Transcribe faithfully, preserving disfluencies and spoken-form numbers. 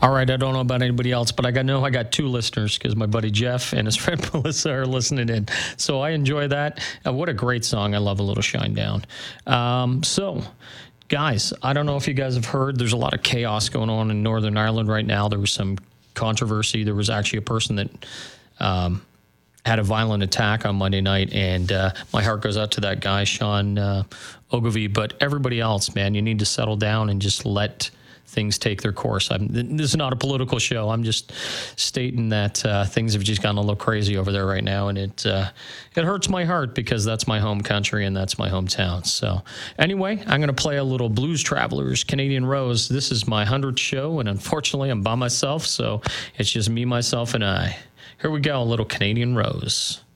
All right, I don't know about anybody else, but I got know I got two listeners because my buddy Jeff and his friend Melissa are listening in. So I enjoy that. Uh, what a great song. I love A Little Shine Down. Um, so, guys, I don't know if you guys have heard, there's a lot of chaos going on in Northern Ireland right now. There was some controversy. There was actually a person that um, had a violent attack on Monday night, and uh, my heart goes out to that guy, Sean uh, Ogilvie. But everybody else, man, you need to settle down and just let things take their course. I'm, this is not a political show. I'm just stating that uh, things have just gotten a little crazy over there right now, and it uh, it hurts my heart because that's my home country and that's my hometown. So anyway, I'm going to play a little Blues Travelers, Canadian Rose. This is my hundredth show, and unfortunately I'm by myself, so it's just me, myself, and I. Here we go, a little Canadian Rose.